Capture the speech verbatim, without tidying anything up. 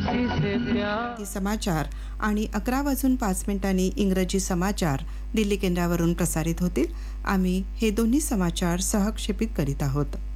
मराठी समाचार आणि अकरा वाजून पाच मिनिटांनी इंग्रजी समाचार दिल्ली केंद्रावरून प्रसारित होतील. आम्ही हे दोन्ही समाचार सहक्षेपित करीत आहोत.